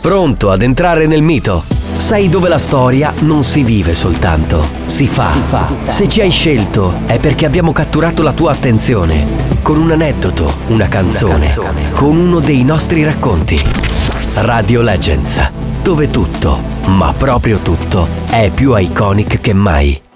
Pronto ad entrare nel mito? Sai dove la storia non si vive soltanto, si fa. Se ci hai scelto è perché abbiamo catturato la tua attenzione con un aneddoto, una canzone, con uno dei nostri racconti. Radio Legends, dove tutto, ma proprio tutto, è più iconic che mai.